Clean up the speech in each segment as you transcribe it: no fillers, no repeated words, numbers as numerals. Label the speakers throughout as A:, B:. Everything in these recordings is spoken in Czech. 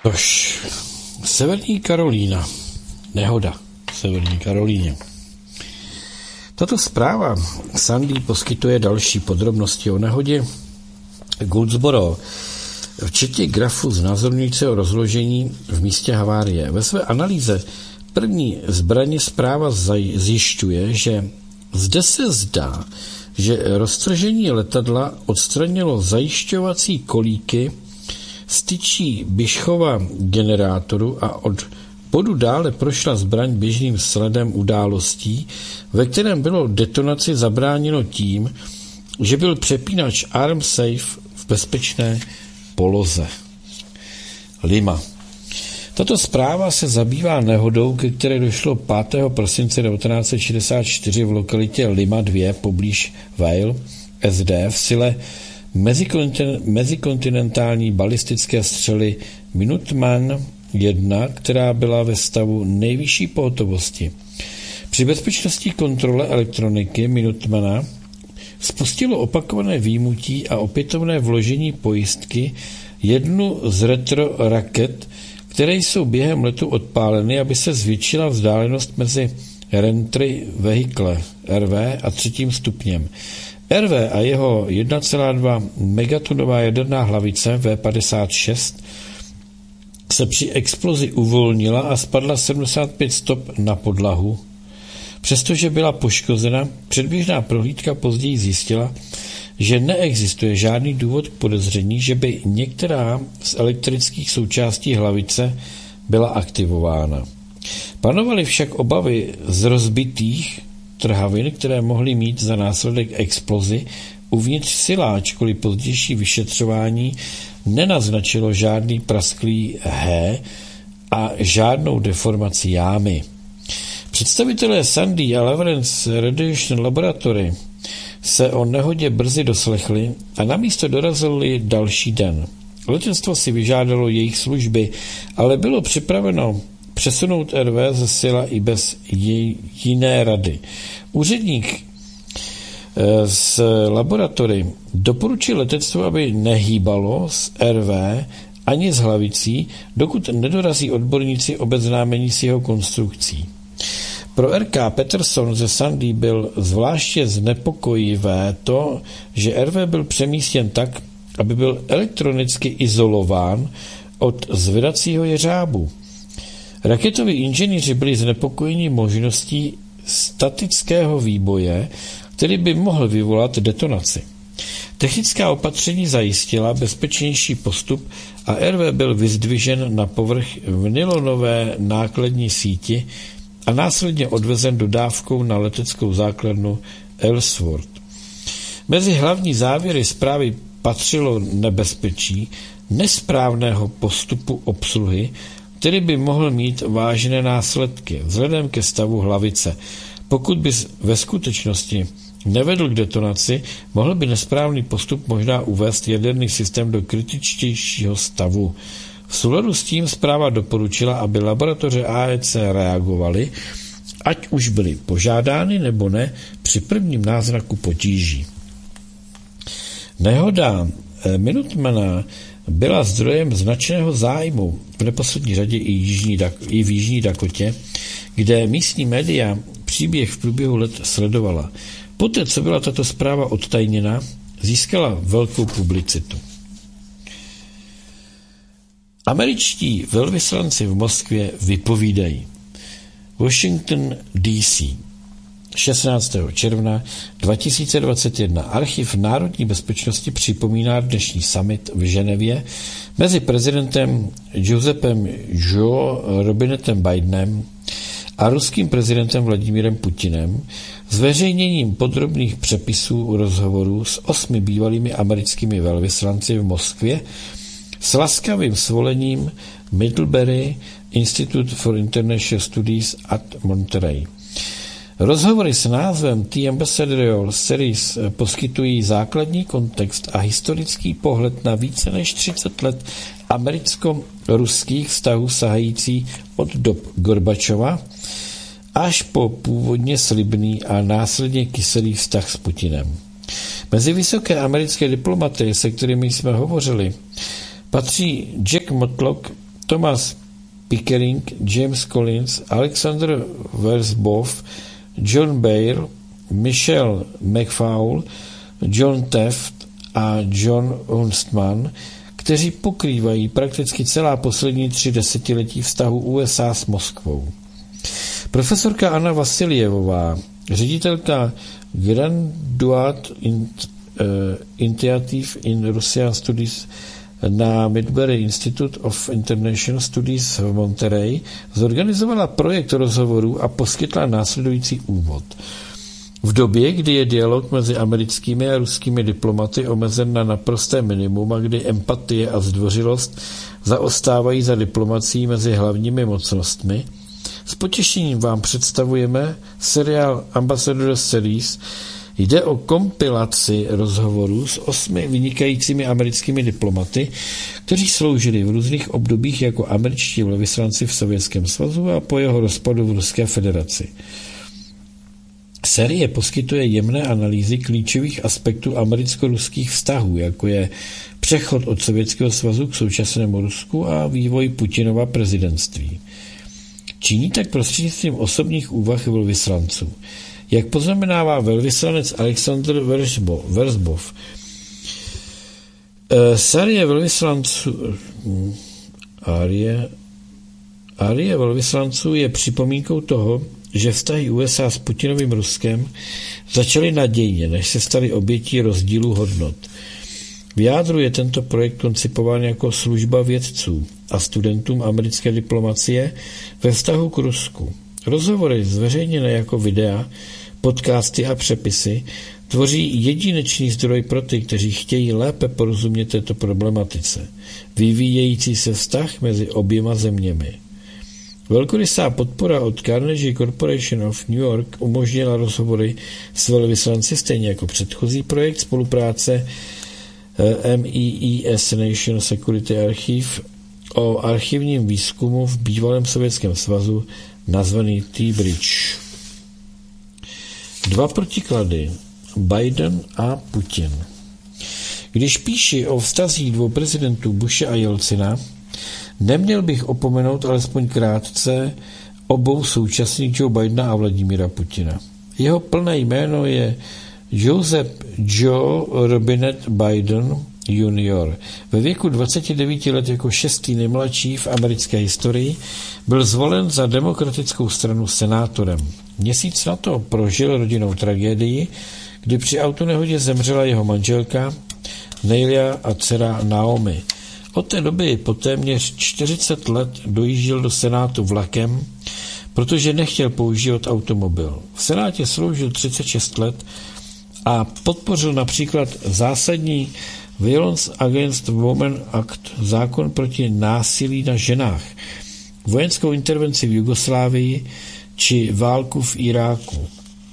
A: Tož, Severní Karolína. Nehoda v Severní Karolíně. Tato zpráva Sandy poskytuje další podrobnosti o nehodě Goldsboro, včetně grafu znázorňujícího rozložení v místě havárie. Ve své analýze první zbraně zpráva zjišťuje, že zde se zdá, že roztržení letadla odstranilo zajišťovací kolíky z tyčí Bischova generátoru a od bodu dále prošla zbraň běžným sledem událostí, ve kterém bylo detonaci zabráněno tím, že byl přepínač Arm Safe v bezpečné poloze. Lima. Tato zpráva se zabývá nehodou, ke které došlo 5. prosince 1964 v lokalitě Lima 2 poblíž Vail, SD, v sile mezikontinentální balistické střely Minuteman 1, která byla ve stavu nejvyšší pohotovosti. Při bezpečnostní kontrole elektroniky Minutemana spustilo opakované výjimutí a opětovné vložení pojistky jednu z retro raket, které jsou během letu odpáleny, aby se zvětšila vzdálenost mezi Reentry Vehicle RV a 3. stupněm. RV a jeho 1,2 megatonová jaderná hlavice V-56 se při explozi uvolnila a spadla 75 stop na podlahu. Přestože byla poškozena, předběžná prohlídka později zjistila, že neexistuje žádný důvod k podezření, že by některá z elektrických součástí hlavice byla aktivována. Panovaly však obavy z rozbitých trhavin, které mohly mít za následek explozi uvnitř sila, ačkoliv pozdější vyšetřování nenaznačilo žádný prasklý a žádnou deformaci jámy. Představitelé Sandy a Lawrence Radiation Laboratory se o nehodě brzy doslechli a na místo dorazili další den. Letectvo si vyžádalo jejich služby, ale bylo připraveno přesunout RV ze sila i bez jiné rady. Úředník z laboratory doporučil letectvu, aby nehýbalo z RV ani z hlavicí, dokud nedorazí odborníci obeznámení s jeho konstrukcí. Pro RK Peterson ze Sandy byl zvláště znepokojivé to, že RV byl přemístěn tak, aby byl elektronicky izolován od zvedacího jeřábu. Raketoví inženýři byli znepokojeni možností statického výboje, který by mohl vyvolat detonaci. Technická opatření zajistila bezpečnější postup a RV byl vyzdvižen na povrch v nylonové nákladní síti a následně odvezen dodávkou na leteckou základnu Ellsworth. Mezi hlavní závěry zprávy patřilo nebezpečí nesprávného postupu obsluhy, který by mohl mít vážné následky vzhledem ke stavu hlavice. Pokud by ve skutečnosti nevedl k detonaci, mohl by nesprávný postup možná uvést jaderný systém do kritičtějšího stavu. V souladu s tím zpráva doporučila, aby laboratoře AEC reagovaly, ať už byly požádány nebo ne, při prvním náznaku potíží. Nehoda Minutemana byla zdrojem značného zájmu v neposlední řadě i v Jižní Dakotě, kde místní média příběh v průběhu let sledovala. Poté, co byla tato zpráva odtajněna, získala velkou publicitu. Američtí velvyslanci v Moskvě vypovídají. Washington D.C. 16. června 2021. Archiv národní bezpečnosti připomíná dnešní summit v Ženevě mezi prezidentem Josepem Joe Robinetem Bidenem a ruským prezidentem Vladimírem Putinem zveřejněním podrobných přepisů rozhovorů s 8 bývalými americkými velvyslanci v Moskvě s laskavým svolením Middlebury Institute for International Studies at Monterey. Rozhovory s názvem The Ambassadorial Series poskytují základní kontext a historický pohled na více než 30 let americko-ruských vztahů sahající od dob Gorbačova až po původně slibný a následně kyselý vztah s Putinem. Mezi vysoké americké diplomaty, se kterými jsme hovořili, patří Jack Matlock, Thomas Pickering, James Collins, Alexander Versbov, John Baer, Michelle McFaul, John Taft a John Hunstman, kteří pokrývají prakticky celá poslední 3 desetiletí vztahu USA s Moskvou. Profesorka Anna Vasiljevová, ředitelka Graduate Initiative in Russian Studies na Midbury Institute of International Studies v Monterey, zorganizovala projekt rozhovorů a poskytla následující úvod. V době, kdy je dialog mezi americkými a ruskými diplomaty omezen na naprosté minimum a kdy empatie a zdvořilost zaostávají za diplomací mezi hlavními mocnostmi, s potěšením vám představujeme seriál Ambassador Series. Jde o kompilaci rozhovorů s 8 vynikajícími americkými diplomaty, kteří sloužili v různých obdobích jako američtí velvyslanci v Sovětském svazu a po jeho rozpadu v Ruské federaci. Série poskytuje jemné analýzy klíčových aspektů americko-ruských vztahů, jako je přechod od Sovětského svazu k současnému Rusku a vývoj Putinova prezidentství. Činí tak prostřednictvím osobních úvah velvyslanců. Jak poznamenává velvyslanec Alexander Versbov, série velvyslanců je připomínkou toho, že vztahy USA s Putinovým Ruskem začaly nadějně, než se staly obětí rozdílu hodnot. V jádru je tento projekt koncipován jako služba vědců a studentům americké diplomacie ve vztahu k Rusku. Rozhovory zveřejněné jako videa, podcasty a přepisy tvoří jedinečný zdroj pro ty, kteří chtějí lépe porozumět této problematice, vyvíjející se vztah mezi oběma zeměmi. Velkorysá podpora od Carnegie Corporation of New York umožnila rozhovory s velvyslanci, stejně jako předchozí projekt spolupráce MEES National Security Archive o archivním výzkumu v bývalém Sovětském svazu nazvaný T-Bridge. 2 protiklady, Biden a Putin. Když píši o vztazích 2 prezidentů Bushe a Jelcina, neměl bych opomenout alespoň krátce obou současných Joe Bidena a Vladimíra Putina. Jeho plné jméno je Joseph Joe Robinette Biden Jr. Ve věku 29 let jako 6. nejmladší v americké historii byl zvolen za demokratickou stranu senátorem. Měsíc na to prožil rodinnou tragédii, kdy při autonehodě zemřela jeho manželka Nelia a dcera Naomi. Od té doby po téměř 40 let dojížděl do Senátu vlakem, protože nechtěl používat automobil. V Senátě sloužil 36 let a podpořil například zásadní Violence Against Women Act, zákon proti násilí na ženách, vojenskou intervenci v Jugoslávii či válku v Iráku.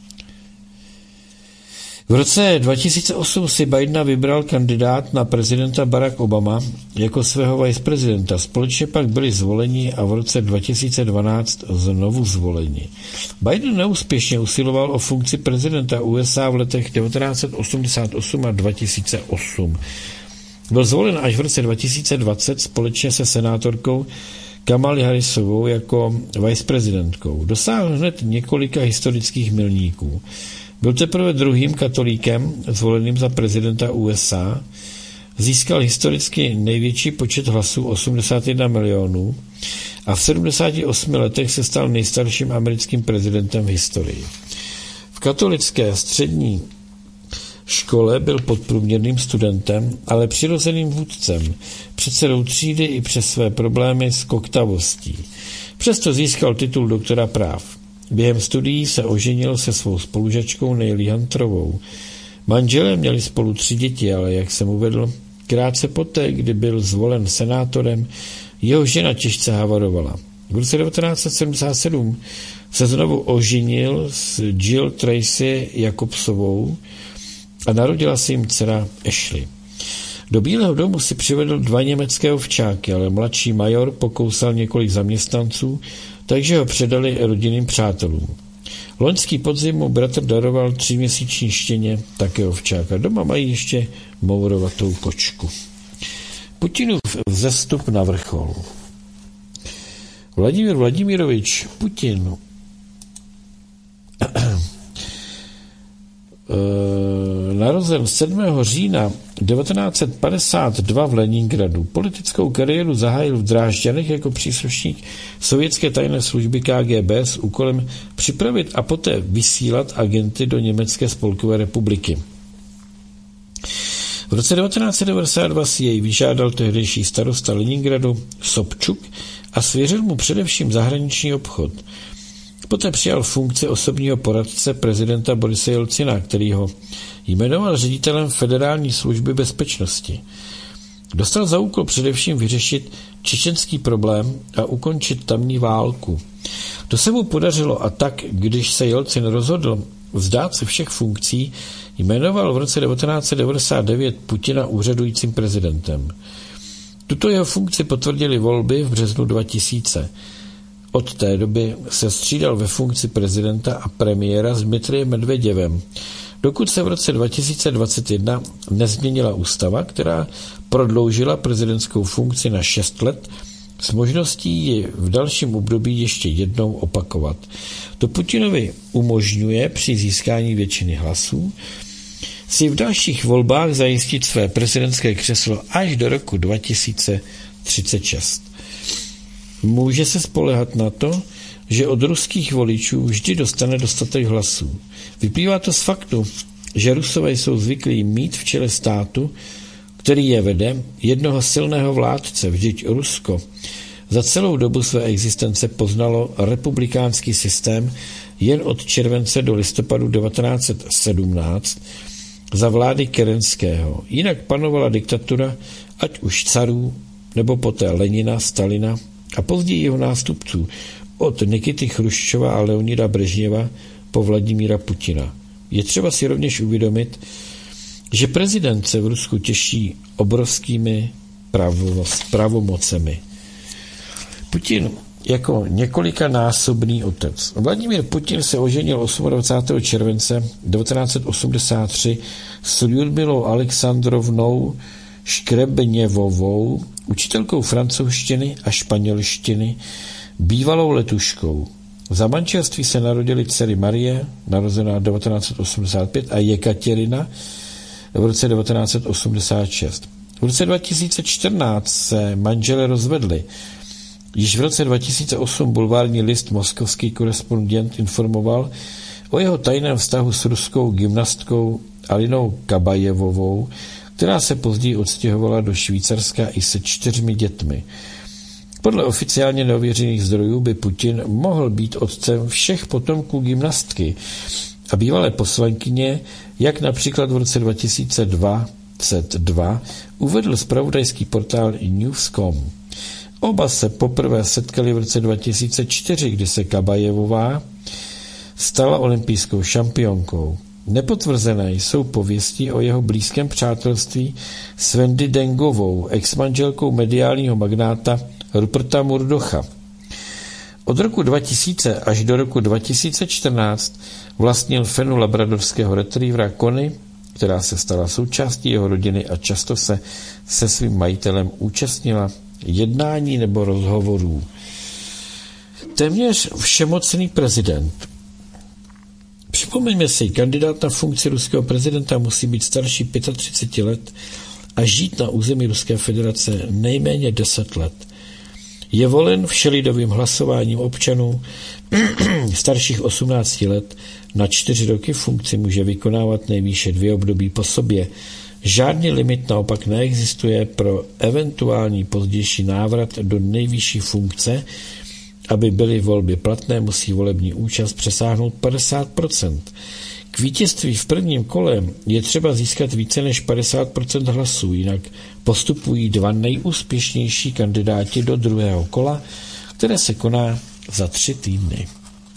A: V roce 2008 si Bidena vybral kandidát na prezidenta Barack Obama jako svého viceprezidenta. Společně pak byli zvoleni a v roce 2012 znovu zvoleni. Biden neúspěšně usiloval o funkci prezidenta USA v letech 1988 a 2008. Byl zvolen až v roce 2020 společně se senátorkou Kamala Harrisovou jako viceprezidentkou. Dosáhl hned několika historických milníků. Byl teprve 2. katolíkem zvoleným za prezidenta USA, získal historicky největší počet hlasů 81 milionů a v 78 letech se stal nejstarším americkým prezidentem v historii. V katolické střední škole byl podprůměrným studentem, ale přirozeným vůdcem, předsedou třídy i přes své problémy s koktavostí. Přesto získal titul doktora práv. Během studií se oženil se svou spolužačkou Neily Hunterovou. Manželé měli spolu 3 děti, ale jak jsem uvedl, krátce poté, kdy byl zvolen senátorem, jeho žena těžce havarovala. V roce 1977 se znovu oženil s Jill Tracy Jacobsovou a narodila se jim dcera Ashley. Do Bílého domu si přivedl 2 německé ovčáky, ale mladší major pokousal několik zaměstnanců, takže ho předali rodinným přátelům. Loňský podzim mu bratr daroval 3měsíční štěně, také ovčáka. Doma mají ještě mourovatou kočku. Putinův vzestup na vrchol. Vladimír Vladimirovič Putin narozen 7. října 1952 v Leningradu. Politickou kariéru zahájil v Drážďanech jako příslušník sovětské tajné služby KGB s úkolem připravit a poté vysílat agenty do Německé spolkové republiky. V roce 1992 si jej vyžádal tehdejší starosta Leningradu Sobčuk a svěřil mu především zahraniční obchod. Poté přijal funkci osobního poradce prezidenta Borise Jelcina, který ho jmenoval ředitelem Federální služby bezpečnosti. Dostal za úkol především vyřešit čečenský problém a ukončit tamní válku. To se mu podařilo a tak, když se Jelcin rozhodl vzdát se všech funkcí, jmenoval v roce 1999 Putina úřadujícím prezidentem. Tuto jeho funkci potvrdili volby v březnu 2000. Od té doby se střídal ve funkci prezidenta a premiéra s Dmitrijem Medveděvem, dokud se v roce 2021 nezměnila ústava, která prodloužila prezidentskou funkci na 6 let s možností ji v dalším období ještě jednou opakovat. To Putinovi umožňuje při získání většiny hlasů si v dalších volbách zajistit své prezidentské křeslo až do roku 2036. Může se spoléhat na to, že od ruských voličů vždy dostane dostatek hlasů. Vyplývá to z faktu, že Rusové jsou zvyklí mít v čele státu, který je vede, jednoho silného vládce. Vždyť Rusko za celou dobu své existence poznalo republikánský systém jen od července do listopadu 1917 za vlády Kerenského. Jinak panovala diktatura ať už carů, nebo poté Lenina, Stalina a později jeho nástupců od Nikity Chruščova a Leonida Brežněva po Vladimíra Putina. Je třeba si rovněž uvědomit, že prezident se v Rusku těší obrovskými pravomocemi. Putin jako několikanásobný otec. Vladimír Putin se oženil 28. července 1983 s Ljudmilou Alexandrovnou Škrebněvovou, učitelkou francouzštiny a španělštiny, bývalou letuškou. Za manželství se narodily dcery Marie, narozená 1985, a Jekatěrina v roce 1986. V roce 2014 se manželé rozvedli. Již v roce 2008 bulvární list Moskovský korespondent informoval o jeho tajném vztahu s ruskou gymnastkou Alinou Kabajevovou, která se později odstěhovala do Švýcarska i se 4 dětmi. Podle oficiálně neověřených zdrojů by Putin mohl být otcem všech potomků gymnastky a bývalé poslankyně, jak například v roce 2022 uvedl zpravodajský portál News.com. Oba se poprvé setkali v roce 2004, kdy se Kabajevová stala olympijskou šampionkou. Nepotvrzené jsou pověsti o jeho blízkém přátelství s Wendy Dengovou, exmanželkou mediálního magnáta Ruperta Murdocha. Od roku 2000 až do roku 2014 vlastnil fenu labradorského retrievera Connie, která se stala součástí jeho rodiny a často se se svým majitelem účastnila jednání nebo rozhovorů. Téměř všemocný prezident. Připomeňme si, kandidát na funkci ruského prezidenta musí být starší 35 let a žít na území Ruské federace nejméně 10 let. Je volen všelidovým hlasováním občanů starších 18 let. Na 4 roky funkci může vykonávat nejvýše 2 období po sobě. Žádný limit naopak neexistuje pro eventuální pozdější návrat do nejvyšší funkce. Aby byly volby platné, musí volební účast přesáhnout 50%. K vítězství v prvním kole je třeba získat více než 50% hlasů, jinak postupují 2 nejúspěšnější kandidáti do druhého kola, které se koná za 3 týdny.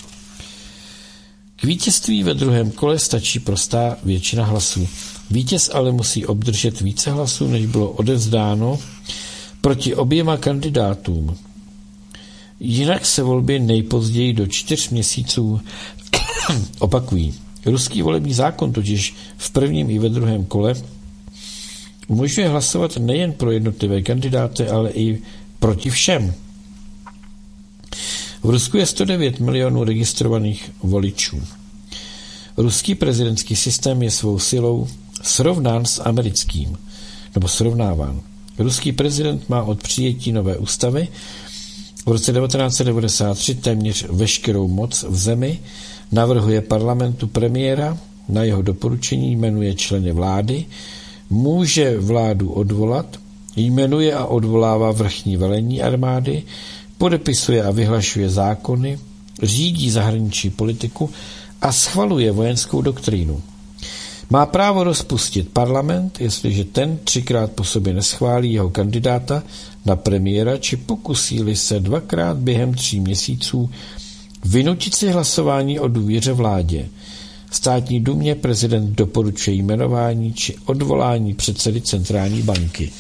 A: K vítězství ve druhém kole stačí prostá většina hlasů. Vítěz ale musí obdržet více hlasů, než bylo odevzdáno proti oběma kandidátům. Jinak se volby nejpozději do 4 měsíců opakují. Ruský volební zákon totiž v prvním i ve druhém kole umožňuje hlasovat nejen pro jednotlivé kandidáty, ale i proti všem. V Rusku je 109 milionů registrovaných voličů. Ruský prezidentský systém je svou silou srovnán s americkým, nebo srovnáván. Ruský prezident má od přijetí nové ústavy v roce 1993 téměř veškerou moc v zemi, navrhuje parlamentu premiéra, na jeho doporučení jmenuje členy vlády, může vládu odvolat, jmenuje a odvolává vrchní velení armády, podepisuje a vyhlašuje zákony, řídí zahraniční politiku a schvaluje vojenskou doktrínu. Má právo rozpustit parlament, jestliže ten 3krát po sobě neschválí jeho kandidáta na premiéra, či pokusí-li se 2krát během 3 měsíců vynutit si hlasování o důvěře vládě. Státní dumě prezident doporučuje jmenování či odvolání předsedy centrální banky.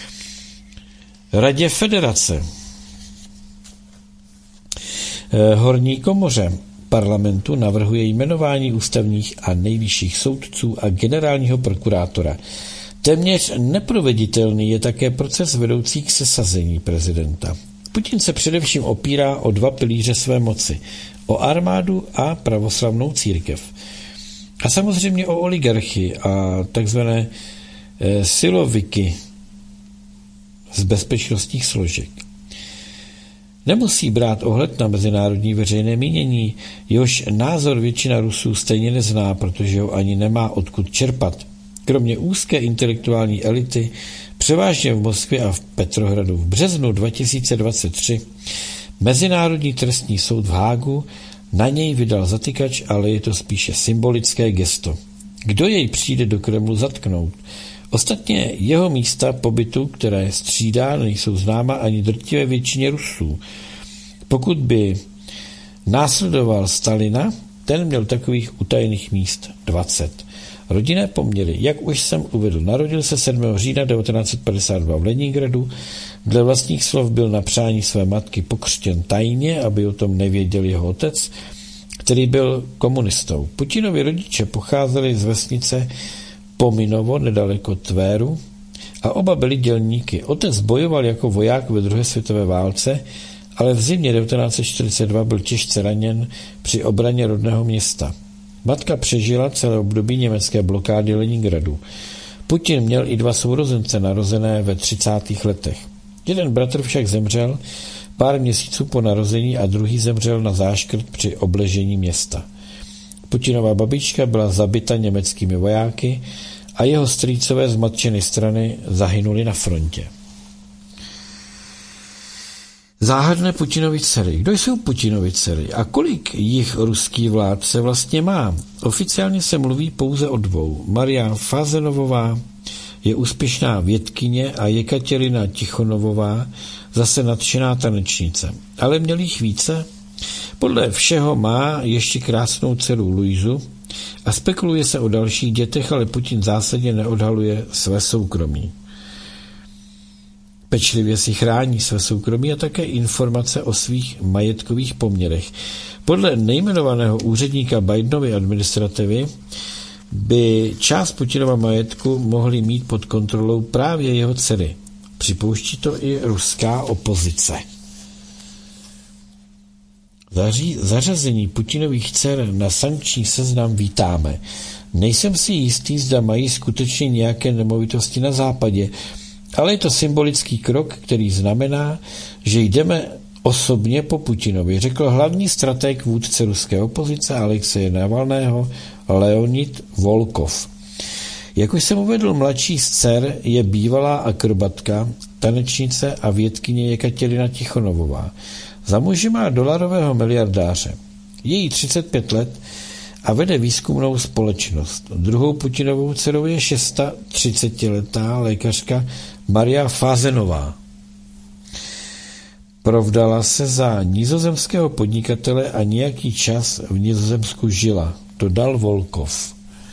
A: Radě federace, horní komoře parlamentu navrhuje jmenování ústavních a nejvyšších soudců a generálního prokurátora. Téměř neproveditelný je také proces vedoucí k sesazení prezidenta. Putin se především opírá o 2 pilíře své moci. O armádu a pravoslavnou církev. A samozřejmě o oligarchy a takzvané siloviky z bezpečnostních složek. Nemusí brát ohled na mezinárodní veřejné mínění, jehož názor většina Rusů stejně nezná, protože ho ani nemá odkud čerpat. Kromě úzké intelektuální elity, převážně v Moskvě a v Petrohradu v březnu 2023, Mezinárodní trestní soud v Hágu na něj vydal zatykač, ale je to spíše symbolické gesto. Kdo jej přijde do Kremlu zatknout? Ostatně jeho místa pobytu, které střídá, nejsou známa ani drtivé většině Rusů. Pokud by následoval Stalina, ten měl takových utajených míst 20. Rodinné poměry, jak už jsem uvedl, narodil se 7. října 1952 v Leningradu, dle vlastních slov byl na přání své matky pokřtěn tajně, aby o tom nevěděl jeho otec, který byl komunistou. Putinovi rodiče pocházeli z vesnice Pominovo, nedaleko Tvéru, a oba byli dělníky. Otec bojoval jako voják ve druhé světové válce, ale v zimě 1942 byl těžce raněn při obraně rodného města. Matka přežila celé období německé blokády Leningradu. Putin měl i 2 sourozence narozené ve 30. letech. Jeden bratr však zemřel pár měsíců po narození a druhý zemřel na záškrt při obležení města. Putinova babička byla zabita německými vojáky a jeho strýcové z matčiny strany zahynuli na frontě. Záhadné Putinovy dcery. Kdo jsou Putinovy dcery a kolik jich ruský vládce vlastně má? Oficiálně se mluví pouze o 2. Maria Fazenovová je úspěšná vědkyně a Jekaterina Tichonovová zase nadšená tanečnice. Ale měl jich více? Podle všeho má ještě krásnou dceru Luizu a spekuluje se o dalších dětech, ale Putin zásadně neodhaluje své soukromí. Pečlivě si chrání své soukromí a také informace o svých majetkových poměrech. Podle nejmenovaného úředníka Bidenovy administrativy by část Putinova majetku mohly mít pod kontrolou právě jeho dcery. Připouští to i ruská opozice. Zařazení Putinových dcer na sankční seznam vítáme. Nejsem si jistý, zda mají skutečně nějaké nemovitosti na západě, ale je to symbolický krok, který znamená, že jdeme osobně po Putinovi, řekl hlavní stratég vůdce ruské opozice Alexeje Navalného Leonid Volkov. Jak už jsem uvedl, mladší z dcer je bývalá akrobatka, tanečnice a vědkyně Jekaterina Tichonovová. Za muži má dolarového miliardáře. Je jí 35 let a vede výzkumnou společnost. Druhou Putinovou dcerou je 36letá lékařka Maria Fazenová. Provdala se za nizozemského podnikatele a nějaký čas v Nizozemsku žila, dodal Volkov.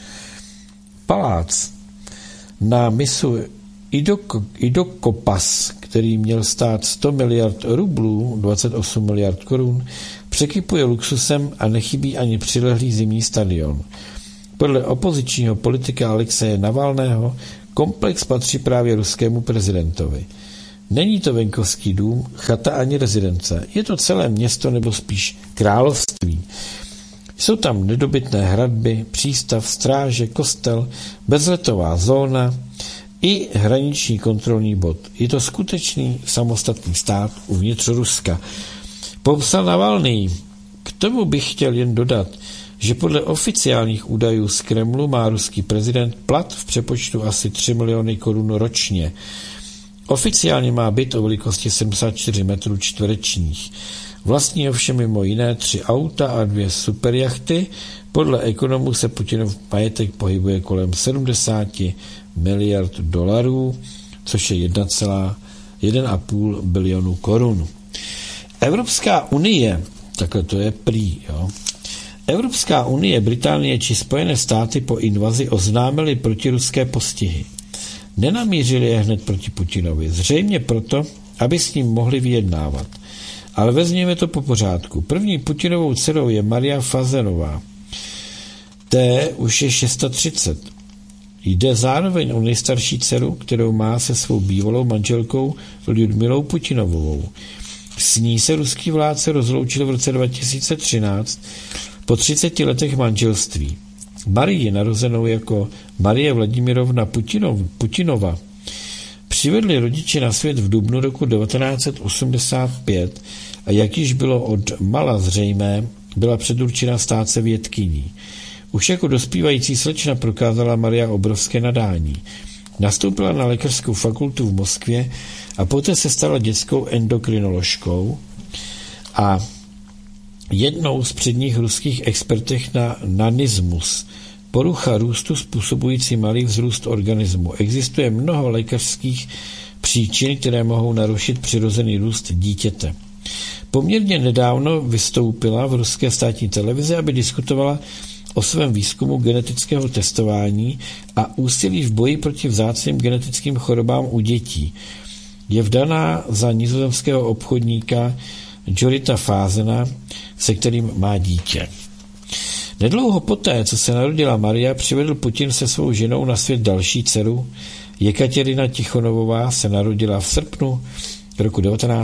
A: Palác na mysu Idokopas, který měl stát 100 miliard rublů, 28 miliard korun, překypuje luxusem a nechybí ani přilehlý zimní stadion. Podle opozičního politika Alexeje Navalného komplex patří právě ruskému prezidentovi. Není to venkovský dům, chata ani rezidence. Je to celé město nebo spíš království. Jsou tam nedobytné hradby, přístav, stráže, kostel, bezletová zóna i hraniční kontrolní bod. Je to skutečný samostatný stát uvnitř Ruska. Popsal Navalný. K tomu bych chtěl jen dodat, že podle oficiálních údajů z Kremlu má ruský prezident plat v přepočtu asi 3 miliony korun ročně. Oficiálně má byt o velikosti 74 metrů čtverečních. Vlastní ovšem mimo jiné 3 auta a 2 superjachty. Podle ekonomů se Putinův majetek pohybuje kolem 70 miliard dolarů, což je 1,5 bilionu korun. Evropská unie, takhle to je prý, jo. Evropská unie, Británie či Spojené státy po invazi oznámily protiruské postihy. Nenamířili je hned proti Putinovi, zřejmě proto, aby s ním mohli vyjednávat. Ale vezměme to po pořádku. První Putinovou dcerou je Maria Fazenová. Té už je 630. Jde zároveň o nejstarší dceru, kterou má se svou bývalou manželkou Lyudmilou Putinovou. S ní se ruský vládce rozloučil v roce 2013 po 30 letech manželství. Marii, narozenou jako Marie Vladimirovna Putinova, přivedli rodiče na svět v dubnu roku 1985 a jak již bylo od mala zřejmé, byla předurčena stát se vědkyní. Už jako dospívající slečna prokázala Maria obrovské nadání. Nastoupila na lékařskou fakultu v Moskvě a poté se stala dětskou endokrinoložkou a jednou z předních ruských expertech na nanismus, porucha růstu způsobující malý vzrůst organismu. Existuje mnoho lékařských příčin, které mohou narušit přirozený růst dítěte. Poměrně nedávno vystoupila v ruské státní televizi, aby diskutovala o svém výzkumu genetického testování a úsilí v boji proti vzácným genetickým chorobám u dětí. Je vdaná za nizozemského obchodníka Jorita Fázena, se kterým má dítě. Nedlouho poté, co se narodila Maria, přivedl Putin se svou ženou na svět další dceru. Jekatěrina Tichonovová se narodila v srpnu roku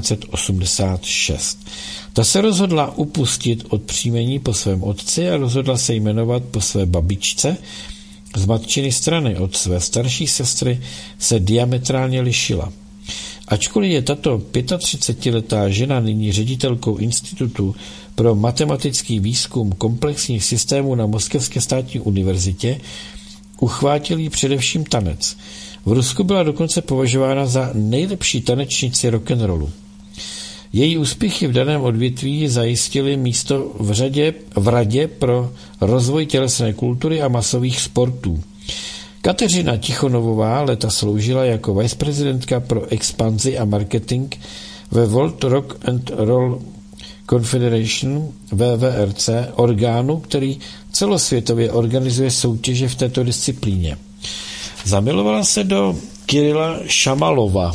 A: 1986. Ta se rozhodla upustit od příjmení po svém otci a rozhodla se jmenovat po své babičce. Z matčiny strany od své starší sestry se diametrálně lišila. Ačkoliv je tato 35letá žena nyní ředitelkou Institutu pro matematický výzkum komplexních systémů na Moskevské státní univerzitě, uchvátil jí především tanec. V Rusku byla dokonce považována za nejlepší tanečnici rock'n'rollu. Její úspěchy v daném odvětví zajistily místo v Radě pro rozvoj tělesné kultury a masových sportů. Kateřina Tichonovová leta sloužila jako viceprezidentka pro expanzi a marketing ve World Rock and Roll Confederation WWRC, orgánu, který celosvětově organizuje soutěže v této disciplíně. Zamilovala se do Kirila Šamalova.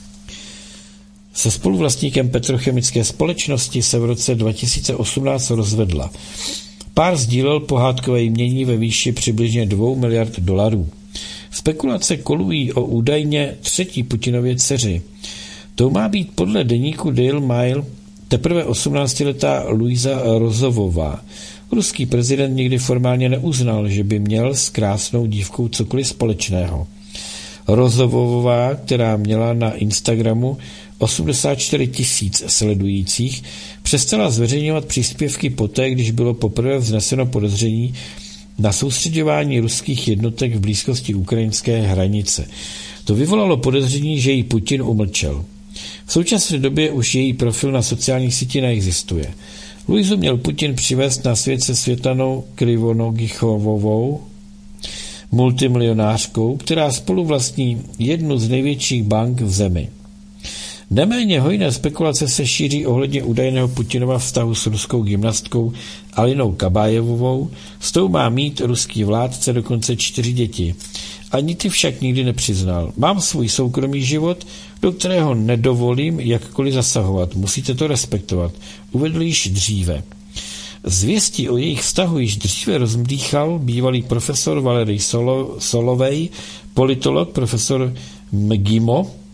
A: Se spoluvlastníkem petrochemické společnosti se v roce 2018 rozvedla. Pár sdílel pohádkové jmění ve výši přibližně 2 miliard dolarů. Spekulace kolují o údajně třetí Putinově dceři. To má být podle deníku Daily Mail teprve 18letá Luisa Rozovová. Ruský prezident nikdy formálně neuznal, že by měl s krásnou dívkou cokoliv společného. Rozovová, která měla na Instagramu 84 000 sledujících, přestala zveřejňovat příspěvky poté, když bylo poprvé vzneseno podezření na soustřeďování ruských jednotek v blízkosti ukrajinské hranice. To vyvolalo podezření, že ji Putin umlčel. V současné době už její profil na sociálních sítích neexistuje. Luizu měl Putin přivést na svět se Světlanou Krivonogichovou, multimilionářkou, která spoluvlastní jednu z největších bank v zemi. Neméně hojné spekulace se šíří ohledně údajného Putinova vztahu s ruskou gymnastkou Alinou Kabájevovou, s tou má mít ruský vládce dokonce 4 děti. Ani ty však nikdy nepřiznal. Mám svůj soukromý život, do kterého nedovolím jakkoliv zasahovat. Musíte to respektovat. Uvedl již dříve. Zvěstí o jejich vztahu již dříve rozmdýchal bývalý profesor Valerij Solovej, politolog profesor Mgimo,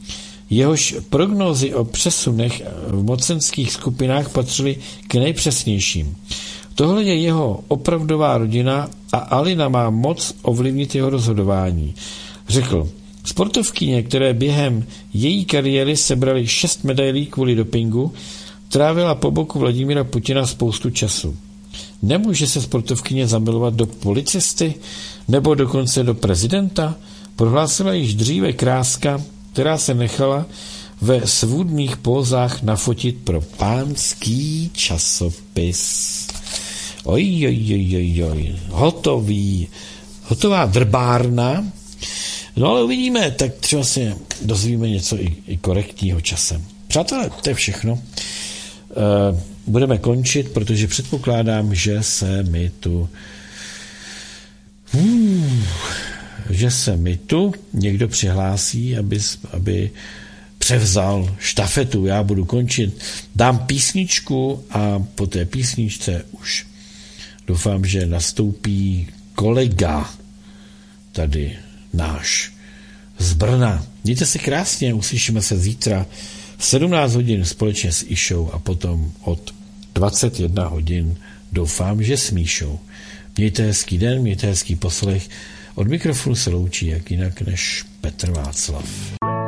A: Jehož prognózy o přesunech v mocenských skupinách patřily k nejpřesnějším. Tohle je jeho opravdová rodina a Alina má moc ovlivnit jeho rozhodování. Řekl, sportovkyně, které během její kariéry sebrali 6 medailí kvůli dopingu, trávila po boku Vladimíra Putina spoustu času. Nemůže se sportovkyně zamilovat do policisty nebo dokonce do prezidenta? Prohlásila již dříve Kráska, která se nechala ve svůdných pózách nafotit pro pánský časopis. Oj. Hotová drbárna. No ale uvidíme, tak třeba si dozvíme něco i korektního časem. Přátelé, to je všechno. Budeme končit, protože předpokládám, že se mi tu někdo přihlásí, aby převzal štafetu. Já budu končit, dám písničku a po té písničce už doufám, že nastoupí kolega tady náš z Brna. Mějte se krásně, uslyšíme se zítra v 17 hodin společně s Išou a potom od 21 hodin doufám, že s Míšou. Mějte hezký den, mějte hezký poslech. Od mikrofonu se loučí jak jinak než Petr Václav.